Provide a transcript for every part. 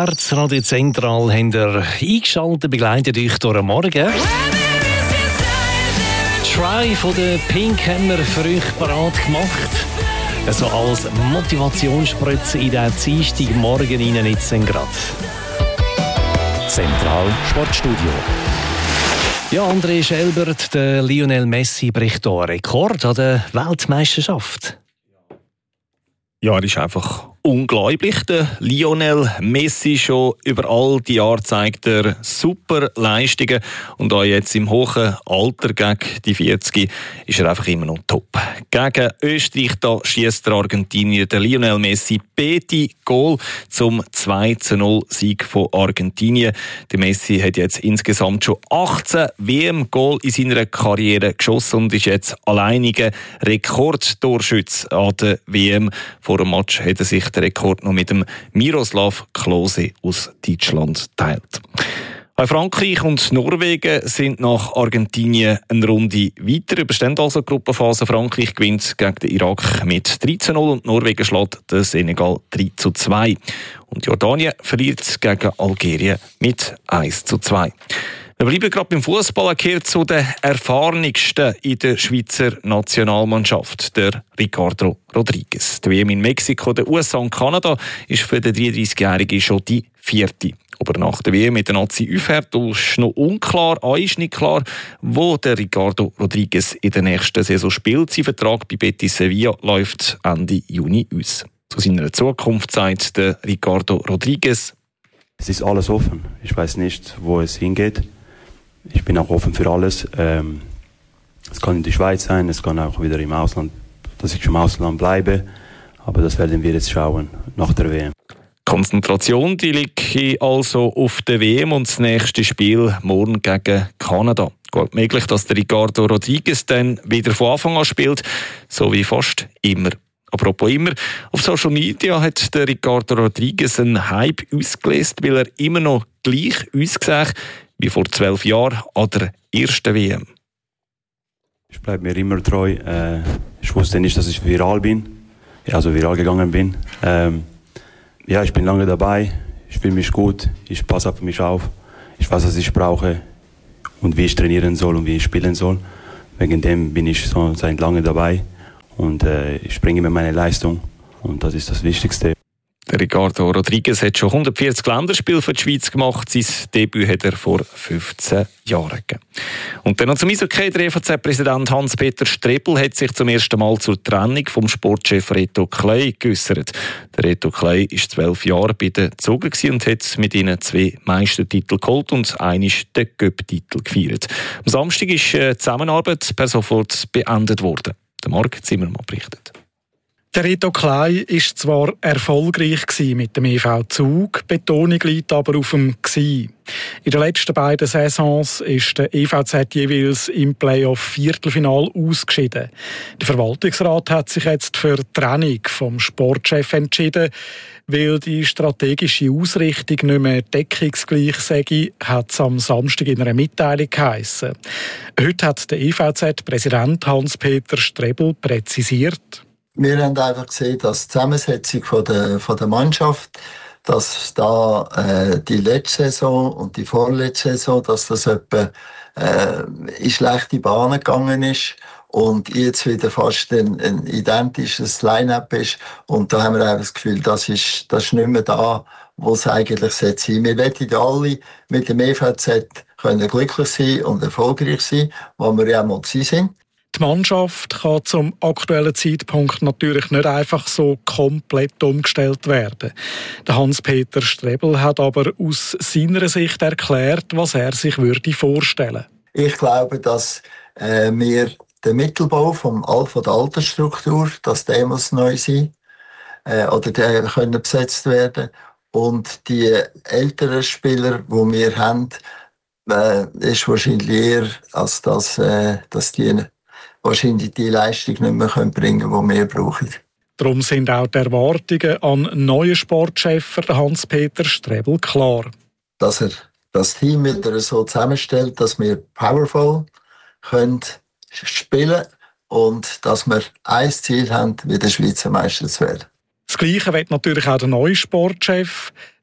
Herz, Radio Zentral, habt ihr eingeschaltet, begleitet euch durch den Morgen. Try von der Pink haben wir für euch parat gemacht. Also als Motivationsspritze in den Dienstagmorgen rein jetzt gerade. Zentral Sportstudio. Ja, André Schelbert, der Lionel Messi bricht hier einen Rekord an der Weltmeisterschaft. Ja, er ist einfach unglaublich. Der Lionel Messi, schon über all die Jahre zeigt er super Leistungen. Und auch jetzt im hohen Alter, gegen die 40, ist er einfach immer noch top. Gegen Österreich schießt der Argentinier, der Lionel Messi, beide Goal zum 2:0 Sieg von Argentinien. Der Messi hat jetzt insgesamt schon 18 WM-Goal in seiner Karriere geschossen und ist jetzt alleiniger Rekordtorschütze an der WM. Vor dem Match hat er sich den Rekord noch mit dem Miroslav Klose aus Deutschland teilt. Auch Frankreich und Norwegen sind nach Argentinien eine Runde weiter. Überstehen also die Gruppenphase. Frankreich gewinnt gegen den Irak mit 3:0 und Norwegen schlägt den Senegal 3:2. Und Jordanien verliert gegen Algerien mit 1:2. Wir bleiben gerade beim Fußball, gehört zu den erfahrensten in der Schweizer Nationalmannschaft, der Ricardo Rodriguez. Die WM in Mexiko, den USA und Kanada ist für den 33-Jährigen schon die 4. Ob er nach der WM mit der Nazi aufhört, ist noch unklar. Auch ist nicht klar, wo der Ricardo Rodriguez in der nächsten Saison spielt. Sein Vertrag bei Betis Sevilla läuft Ende Juni aus. Zu seiner Zukunft sagt der Ricardo Rodriguez: Es ist alles offen. Ich weiß nicht, wo es hingeht. Ich bin auch offen für alles. Es kann in der Schweiz sein, es kann auch wieder im Ausland, dass ich im Ausland bleibe. Aber das werden wir jetzt schauen nach der WM. Konzentration die liegt also auf der WM und das nächste Spiel morgen gegen Kanada. Gut möglich, dass der Ricardo Rodriguez dann wieder von Anfang an spielt, so wie fast immer. Apropos immer, auf Social Media hat der Ricardo Rodriguez einen Hype ausgelöst, weil er immer noch gleich aussieht wie vor 12 Jahren an der ersten WM. Ich bleibe mir immer treu. Ich wusste nicht, dass ich viral gegangen bin. Ja, ich bin lange dabei. Ich fühle mich gut. Ich passe auf mich auf. Ich weiß, was ich brauche und wie ich trainieren soll und wie ich spielen soll. Wegen dem bin ich so seit lange dabei. Und ich bringe mir meine Leistung und das ist das Wichtigste. Der Ricardo Rodriguez hat schon 140 Länderspiele für die Schweiz gemacht. Sein Debüt hat er vor 15 Jahren gegeben. Und dann noch zum Eishockey. Der EVZ-Präsident Hans-Peter Strebel hat sich zum ersten Mal zur Trennung vom Sportchef Reto Clay geäussert. Der Reto Clay war 12 Jahre bei den Zugern und hat mit ihnen 2 Meistertitel geholt und einmal den Cup-Titel gefeiert. Am Samstag ist die Zusammenarbeit per sofort beendet worden. Der Marc Zimmermann berichtet. Der Reto Clay war zwar erfolgreich mit dem EV Zug, Betonung liegt aber auf dem «gsi». In den letzten beiden Saisons ist der EVZ jeweils im Playoff-Viertelfinal ausgeschieden. Der Verwaltungsrat hat sich jetzt für die Trennung vom Sportchef entschieden. Weil die strategische Ausrichtung nicht mehr deckungsgleich sei, hat es am Samstag in einer Mitteilung geheissen. Heute hat der EVZ-Präsident Hans-Peter Strebel präzisiert: Wir haben einfach gesehen, dass die Zusammensetzung von der Mannschaft, dass da die letzte Saison und die vorletzte Saison, dass das etwa in schlechte Bahnen gegangen ist und jetzt wieder fast ein identisches Line-up ist. Und da haben wir einfach das Gefühl, das ist nicht mehr da, wo es eigentlich sein sollte. Wir wollen alle mit dem EVZ können glücklich sein und erfolgreich sein, wo wir ja mal gewesen sind. Die Mannschaft kann zum aktuellen Zeitpunkt natürlich nicht einfach so komplett umgestellt werden. Der Hans-Peter Strebel hat aber aus seiner Sicht erklärt, was er sich vorstellen würde. Ich glaube, dass wir den Mittelbau der Altersstruktur, dass der muss neu sein oder der können besetzt werden. Und die älteren Spieler, die wir haben, ist wahrscheinlich eher, als dass die wahrscheinlich die Leistung nicht mehr bringen können, die wir brauchen. Darum sind auch die Erwartungen an neuen Sportchef Hans-Peter Strebel klar. Dass er das Team wieder so zusammenstellt, dass wir powerful können spielen und dass wir ein Ziel haben, wie der Schweizer Meister zu werden. Das Gleiche will natürlich auch der neue Sportchef.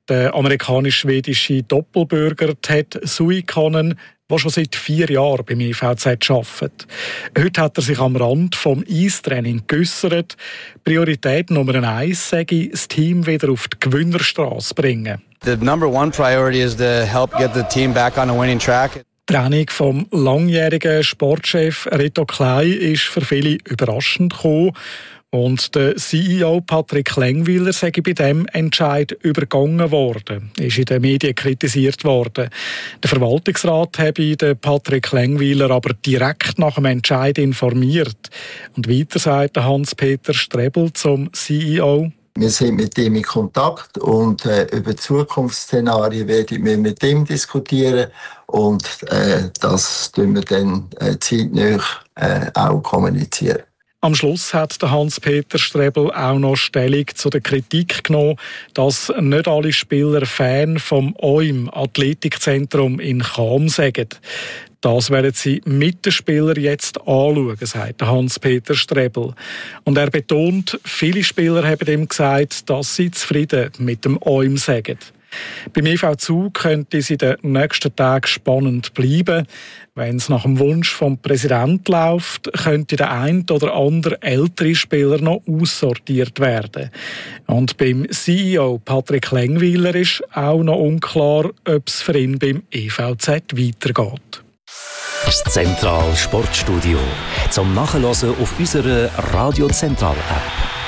Der amerikanisch-schwedische Doppelbürger Ted Suikkanen, der schon seit 4 Jahren beim EVZ arbeitet. Heute hat er sich am Rand vom Eistraining geäussert. Priorität Nummer 1 sei, das Team wieder auf die Gewinnerstraße bringen. The number one priority is to help get the team back on a winning track. Die Training vom langjährigen Sportchef Reto Klein ist für viele überraschend gekommen. Und der CEO Patrick Lengwiller sei bei diesem Entscheid übergangen worden, ist in den Medien kritisiert worden. Der Verwaltungsrat habe den Patrick Lengwiller aber direkt nach dem Entscheid informiert. Und weiter sagt Hans-Peter Strebel zum CEO: Wir sind mit ihm in Kontakt und über Zukunftsszenarien werden wir mit ihm diskutieren und das tun wir dann zeitnah auch kommunizieren. Am Schluss hat der Hans-Peter Strebel auch noch Stellung zu der Kritik genommen, dass nicht alle Spieler Fan vom OIM Athletikzentrum in Cham sind. Das werden sie mit den Spielern jetzt anschauen, sagt Hans-Peter Strebel. Und er betont, viele Spieler haben ihm gesagt, dass sie zufrieden mit dem OIM sind. Beim EV Zug könnte es in den nächsten Tagen spannend bleiben. Wenn es nach dem Wunsch vom Präsidenten läuft, könnte der ein oder andere ältere Spieler noch aussortiert werden. Und beim CEO Patrick Lengwiller ist auch noch unklar, ob es für ihn beim EVZ weitergeht. Das Zentral Sportstudio zum Nachhören auf unserer Radio Zentral App.